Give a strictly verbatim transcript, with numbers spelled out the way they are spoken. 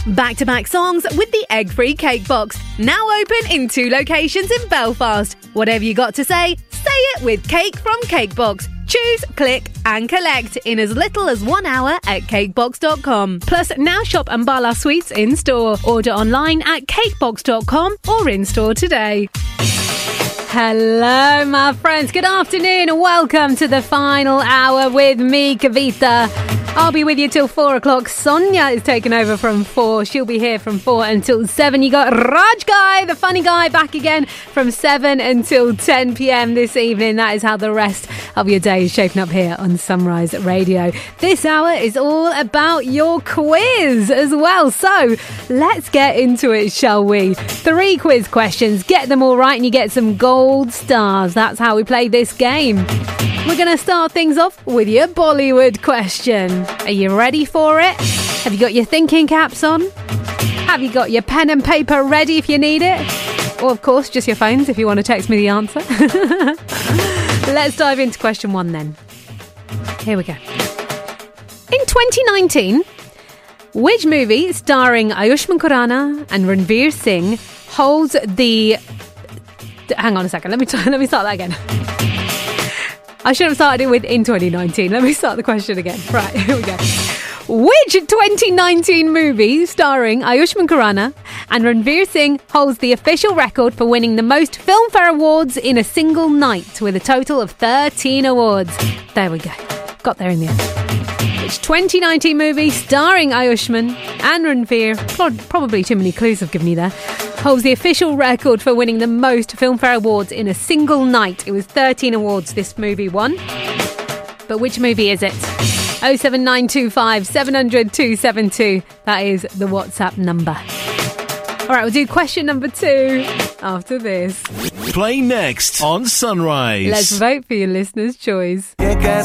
Back-to-back songs with the egg-free cake box. Now open in two locations in Belfast. Whatever you got to say, say it with Cake from Cakebox. Choose, click and collect in as little as one hour at cakebox dot com. Plus, now shop Ambala Sweets in store. Order online at cakebox dot com or in store today. Hello, my friends. Good afternoon and welcome to the final hour with me, Kavita. I'll be with you till four o'clock. Sonia is taking over from four. She'll be here from four until seven. You got Raj Guy, the funny guy, back again from seven until ten p.m. this evening. That is how the rest of your day is shaping up here on Sunrise Radio. This hour is all about your quiz as well. So let's get into it, shall we? Three quiz questions. Get them all right and you get some gold stars. That's how we play this game. We're going to start things off with your Bollywood question. Are you ready for it? Have you got your thinking caps on? Have you got your pen and paper ready if you need it? Or, of course, just your phones if you want to text me the answer. Let's dive into question one then. Here we go. In twenty nineteen, which movie starring Ayushmann Khurrana and Ranveer Singh holds the... Hang on a second. Let me, t- let me start that again. I should have started it with in twenty nineteen. Let me start the question again. Right, here we go. Which twenty nineteen movie starring Ayushmann Khurrana and Ranveer Singh holds the official record for winning the most Filmfare Awards in a single night with a total of thirteen awards? There we go. Got there in the end. Which twenty nineteen movie starring Ayushmann and Ranveer, probably too many clues I've given you there, holds the official record for winning the most Filmfare Awards in a single night? It was thirteen awards this movie won. But which movie is it? oh seven nine two five seven hundred two seven two. That is the WhatsApp number. All right, we'll do question number two after this. Play next on Sunrise. Let's vote for your listener's choice. ये